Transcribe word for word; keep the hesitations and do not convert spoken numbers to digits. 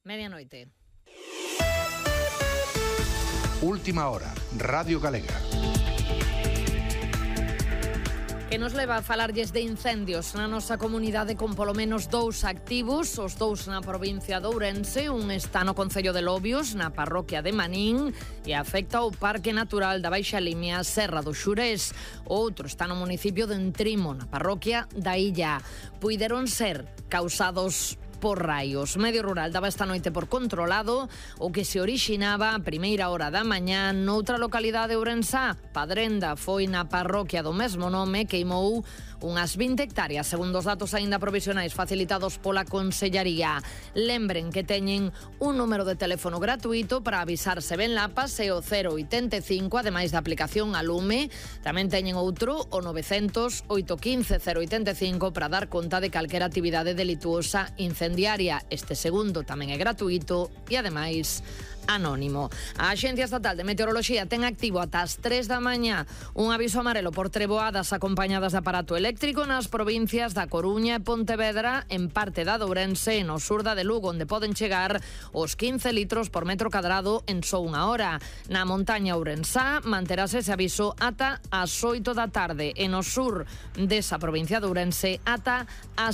Medianoite. Última hora, Radio Galega. Que nos leva a falarlles de incendios na nosa comunidade con polo menos dous activos, os dous na provincia de Ourense, un está no concello de Lobios, na parroquia de Manín, e afecta o Parque Natural da Baixa Limia, Serra do Xurés. Outro está no municipio de Entrimo, na parroquia da Illa. Puideron ser causados por raios. Medio Rural daba esta noite por controlado o que se orixinaba a primeira hora da mañá noutra localidade ourensá. Padrenda foi na parroquia do mesmo nome, queimou unhas vinte hectáreas, segundo os datos aínda provisionais facilitados pola Consellaría. Lembren que teñen un número de teléfono gratuito para avisar se ven lapas, e o cero oitenta e cinco, ademais da aplicación a Lume. Tamén teñen outro, o novecentos, oito quince, cero oitenta e cinco, para dar conta de calquera actividade delituosa incendiaria. Este segundo tamén é gratuito e, ademais, anónimo. A Axencia Estatal de Meteoroloxía ten activo ata as tres da mañá un aviso amarelo por treboadas acompañadas de aparato eléctrico nas provincias da Coruña e Pontevedra, en parte da de Ourense e no sur da de Lugo, onde poden chegar os quince litros por metro cadrado en só unha hora. Na montaña ourensá manterase ese aviso ata as oito da tarde, e no sur desa provincia de Ourense ata as